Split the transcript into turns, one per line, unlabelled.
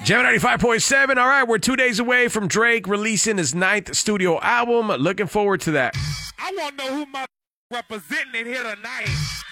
Jam 95.7. All right, we're 2 days away from Drake releasing his 9th studio album. Looking forward to that.
I want to know who my representing in here tonight.